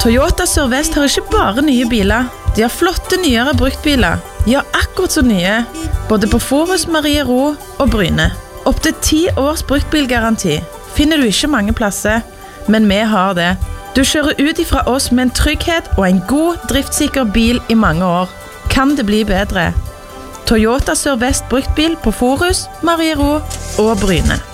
Toyota Sør-Vest har ikke bare nye biler, de har flotte nyere bruktbiler. Ja, akkurat så nye, både på Forus, Marie Ro og Bryne. Opp til 10 års bruktbilgaranti finner du ikke mange plasser, men vi har det. Du kjører ut ifra oss med en trygghet og en god, driftssikker bil i mange år. Kan det bli bedre? Toyota Sør-Vest bruktbil på Forus, Marie Ro og Bryne.